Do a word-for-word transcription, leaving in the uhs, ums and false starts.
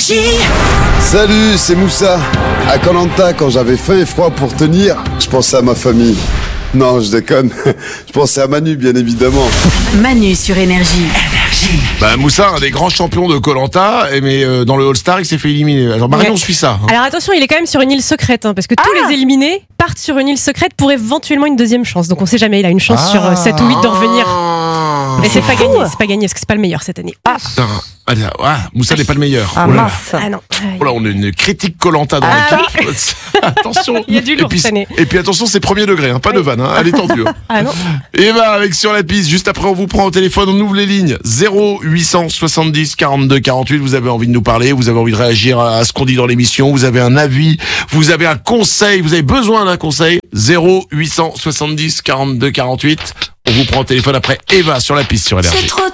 Énergie. Salut, c'est Moussa. À Koh Lanta, quand j'avais faim et froid pour tenir, je pensais à ma famille. Non, je déconne. Je pensais à Manu, bien évidemment. Manu sur Énergie. Bah Moussa, un des grands champions de Koh Lanta, mais euh, dans le All-Star, il s'est fait éliminer. Alors Marion, Ouais. suit ça. hein. Alors attention, il est quand même sur une île secrète, hein, parce que tous Ah. les éliminés partent sur une île secrète pour éventuellement une deuxième chance. Donc on sait jamais, il a une chance sur euh, sept ou huit de revenir. Mais c'est pas fou. gagné, c'est pas gagné, parce que c'est pas le meilleur cette année. Ah, Putain. Ah, ah, Moussa n'est pas le meilleur. ah Oh là là. mince. Ah non. Oh là, on a une critique Koh Lanta dans Ah. l'équipe. Attention. Il y a du et lourd puis, cette année. et puis attention, c'est premier degré, hein, pas de vanne, hein, elle est tendue. hein. Ah non. Et bah avec Sur la piste, juste après on vous prend au téléphone, on ouvre les lignes zéro huit cent soixante-dix quarante-deux quarante-huit, vous avez envie de nous parler, vous avez envie de réagir à ce qu'on dit dans l'émission, vous avez un avis, vous avez un conseil, vous avez besoin d'un conseil, zéro huit cent soixante-dix quarante-deux quarante-huit, on vous prend au téléphone après Eva sur la piste sur Énergie. C'est trop